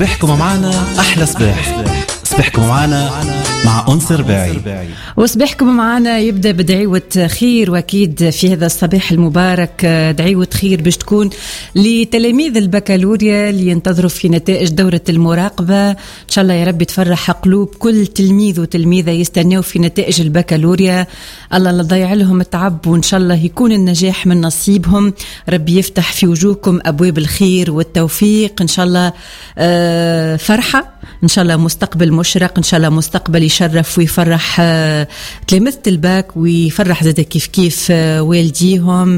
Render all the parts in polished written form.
صباحكم معنا أحلى صباح. صباحكم معنا مع أنس رباعي، وصباحكم معنا يبدأ بدعوة خير، وأكيد في هذا الصباح المبارك دعوة خير باش تكون لتلاميذ البكالوريا اللي ينتظروا في نتائج دورة المراقبة. إن شاء الله يا رب تفرح قلوب كل تلميذ وتلميذة يستنوا في نتائج البكالوريا. الله لا يضيع لهم التعب، وإن شاء الله يكون النجاح من نصيبهم. ربي يفتح في وجوهكم أبواب الخير والتوفيق. إن شاء الله فرحة، إن شاء الله مستقبل مشرق، إن شاء الله مستقبل يشرف ويفرح تلامذة الباك، ويفرح زاد كيف والديهم.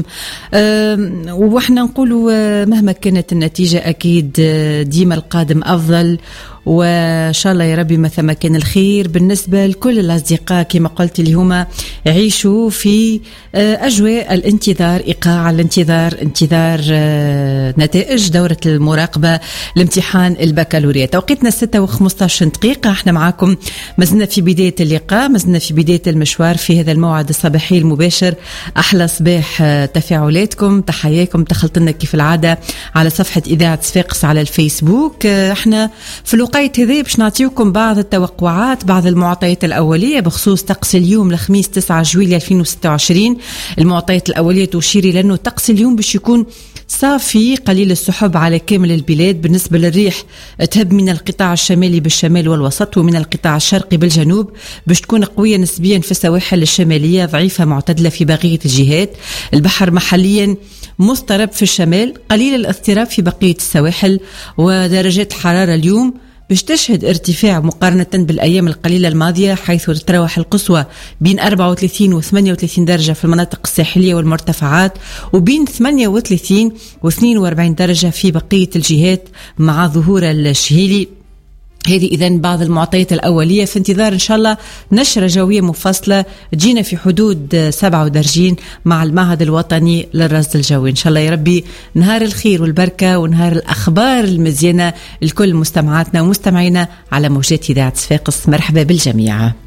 وإحنا نقولوا مهما كانت النتيجة أكيد ديما القادم أفضل، وإن شاء الله يا ربي مثل ما كان الخير بالنسبة لكل الأصدقاء كما قلت اللي هما يعيشوا في أجواء الانتظار، إيقاع الانتظار، انتظار نتائج دورة المراقبة لامتحان البكالوريا. توقيتنا 6:15 دقيقة. احنا معاكم مازلنا في بداية اللقاء، مازلنا في بداية المشوار في هذا الموعد الصباحي المباشر. أحلى صباح، تفاعلاتكم، تحياكم دخلتنا كيف العادة على صفحة إذاعة صفاقس على الفيسبوك. احنا في الوقت هذا باش نعطيكم بعض التوقعات، بعض المعطيات الأولية بخصوص طقس اليوم الخميس 9 جويلية 2026. المعطيات الأولية تشير إلى أنه طقس اليوم باش يكون صافي، قليل السحب على كامل البلاد. بالنسبة للريح تهب من القطاع الشمالي بالشمال والوسط، ومن القطاع الشرقي بالجنوب، باش تكون قوية نسبيا في السواحل الشمالية، ضعيفة معتدلة في بقية الجهات. البحر محليا مضطرب في الشمال، قليل الاضطراب في بقية السواحل. ودرجات الحرارة اليوم باش تشهد ارتفاع مقارنة بالأيام القليلة الماضية، حيث تتراوح القصوى بين 34 و 38 درجة في المناطق الساحلية والمرتفعات، وبين 38 و 42 درجة في بقية الجهات مع ظهور الشهيلي. هذه إذن بعض المعطيات الأولية في انتظار إن شاء الله نشرة جوية مفصلة تجينا في حدود 7 درجين مع المعهد الوطني للرصد الجوي. إن شاء الله يا ربي نهار الخير والبركة ونهار الأخبار المزيانة لكل مستمعاتنا ومستمعينا على موجات إذاعة صفاقس. مرحبا بالجميع.